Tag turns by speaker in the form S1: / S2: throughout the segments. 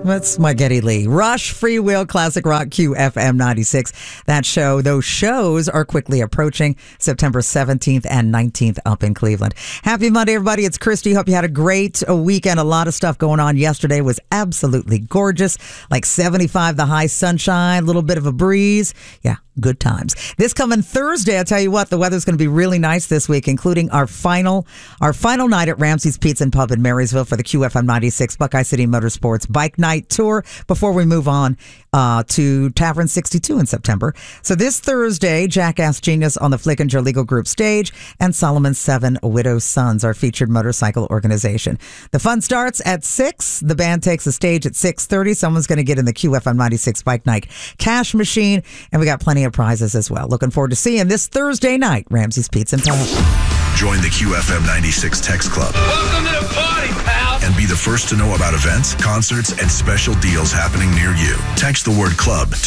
S1: That's my Geddy Lee. Rush, Free Will, Classic Rock, QFM 96. Those shows are quickly approaching September 17th and 19th up in Cleveland. Happy Monday, everybody. It's Christy. Hope you had a great weekend. A lot of stuff going on. Yesterday was absolutely gorgeous. Like 75, the high sunshine, a little bit of a breeze. Yeah, good times. This coming Thursday, I'll tell you what, the weather's going to be really nice this week, including our final night at Ramsey's Pizza and Pub in Marysville for the QFM 96 Buckeye City Motorsports Bike Night Tour before we move on to Tavern 62 in September. So this Thursday, Jackass Genius on the Flickinger Legal Group stage and Solomon's 7 Widow Sons, our featured motorcycle organization. The fun starts at 6. The band takes the stage at 6:30. Someone's going to get in the QFM 96 Bike Night cash machine, and we got plenty of prizes as well. Looking forward to seeing this Thursday night, Ramsey's Pizza and Pub.
S2: Join the QFM 96 Text Club.
S3: Welcome to the party, pal.
S2: And be the first to know about events, concerts, and special deals happening near you. Text the word club to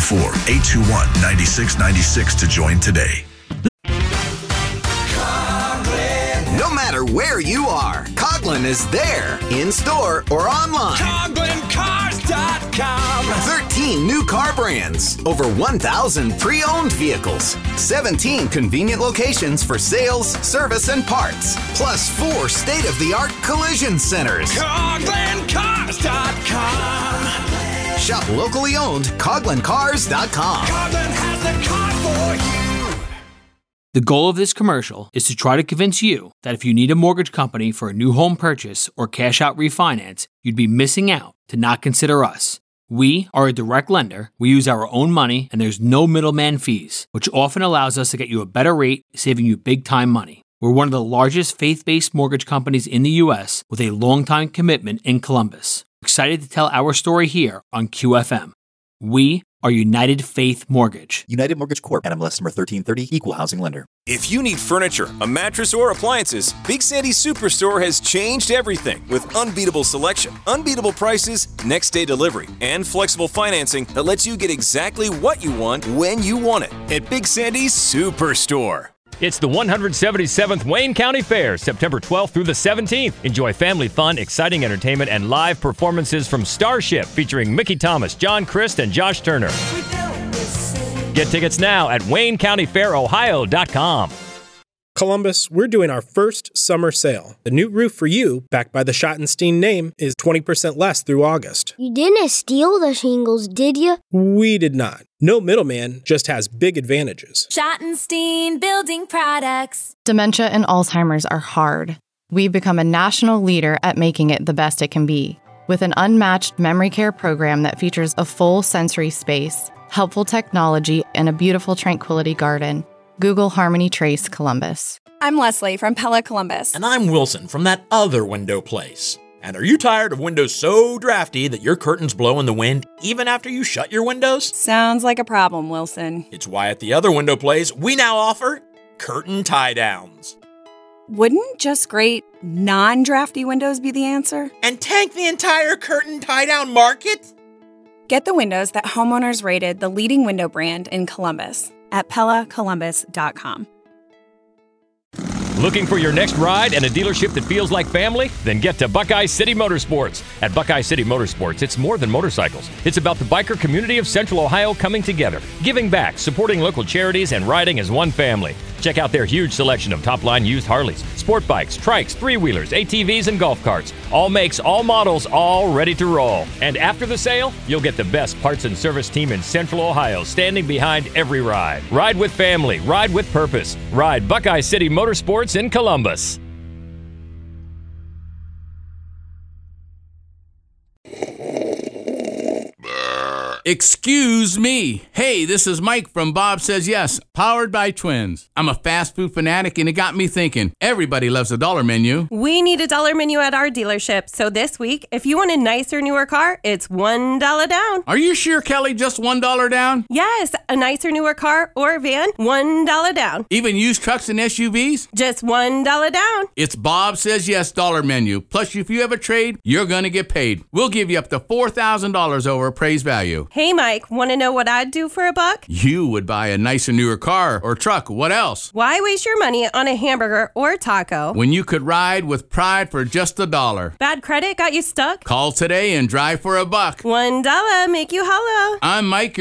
S2: 614-821-9696 to join today.
S4: No matter where you are, Coghlan is there, in store or online.
S3: CoglanCars.com.
S4: 13 new car brands, over 1,000 pre-owned vehicles, 17 convenient locations for sales, service, and parts, plus 4 state-of-the-art collision centers.
S3: CoglanCars.com.
S4: Shop locally owned, CoglanCars.com.
S3: Coghlan has the car for you.
S5: The goal of this commercial is to try to convince you that if you need a mortgage company for a new home purchase or cash out refinance, you'd be missing out to not consider us. We are a direct lender, we use our own money, and there's no middleman fees, which often allows us to get you a better rate, saving you big time money. We're one of the largest faith-based mortgage companies in the U.S. with a long-time commitment in Columbus. Excited to tell our story here on QFM. We are United Faith Mortgage.
S6: United Mortgage Corp. NMLS number 1330, Equal Housing Lender.
S7: If you need furniture, a mattress, or appliances, Big Sandy's Superstore has changed everything with unbeatable selection, unbeatable prices, next day delivery, and flexible financing that lets you get exactly what you want when you want it at Big Sandy's Superstore.
S8: It's the 177th Wayne County Fair, September 12th through the 17th. Enjoy family fun, exciting entertainment, and live performances from Starship featuring Mickey Thomas, John Christ, and Josh Turner. Get tickets now at WayneCountyFairOhio.com.
S9: Columbus, we're doing our first summer sale. The new roof for you, backed by the Schottenstein name, is 20% less through August.
S10: You didn't steal the shingles, did you?
S9: We did not. No middleman, just has big advantages.
S11: Schottenstein Building Products.
S12: Dementia and Alzheimer's are hard. We've become a national leader at making it the best it can be. With an unmatched memory care program that features a full sensory space, helpful technology, and a beautiful tranquility garden. Google Harmony Trace Columbus.
S13: I'm Leslie from Pella Columbus.
S14: And I'm Wilson from that other window place. And are you tired of windows so drafty that your curtains blow in the wind even after you shut your windows?
S13: Sounds like a problem, Wilson.
S14: It's why at the other window place, we now offer curtain tie-downs.
S13: Wouldn't just great non-drafty windows be the answer?
S14: And tank the entire curtain tie-down market?
S13: Get the windows that homeowners rated the leading window brand in Columbus at PellaColumbus.com.
S8: Looking for your next ride and a dealership that feels like family? Then get to Buckeye City Motorsports. At Buckeye City Motorsports, it's more than motorcycles. It's about the biker community of Central Ohio coming together, giving back, supporting local charities, and riding as one family. Check out their huge selection of top-line used Harleys, sport bikes, trikes, three-wheelers, ATVs, and golf carts. All makes, all models, all ready to roll. And after the sale, you'll get the best parts and service team in Central Ohio standing behind every ride. Ride with family. Ride with purpose. Ride Buckeye City Motorsports in Columbus.
S15: Excuse me. Hey, this is Mike from Bob Says Yes, powered by Twins. I'm a fast food fanatic, and it got me thinking. Everybody loves a dollar menu.
S16: We need a dollar menu at our dealership. So this week, if you want a nicer, newer car, it's $1 down.
S15: Are you sure, Kelly? Just $1 down?
S16: Yes, a nicer, newer car or van, $1 down.
S15: Even used trucks and SUVs?
S16: Just $1 down.
S15: It's Bob Says Yes dollar menu. Plus, if you have a trade, you're going to get paid. We'll give you up to $4,000 over appraised value.
S16: Hey, Mike, want to know what I'd do for $1?
S15: You would buy a nicer, newer car or truck. What else?
S16: Why waste your money on a hamburger or a taco
S15: when you could ride with pride for just $1?
S16: Bad credit got you stuck?
S15: Call today and drive for $1.
S16: $1 make you holla.
S15: I'm Mike.